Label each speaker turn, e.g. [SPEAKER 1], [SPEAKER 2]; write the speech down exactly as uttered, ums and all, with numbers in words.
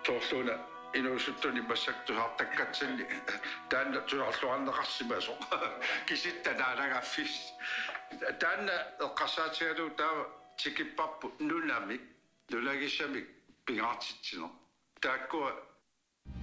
[SPEAKER 1] торлууна инуусуттуни пассактусаартаккатсинни таанна туарлуарнеқарсимасо киситтанаанагаффис таанна эққарсаатигалуу таава тикиппарпу нунами нулагиссамик пингаартитсинер тааккуа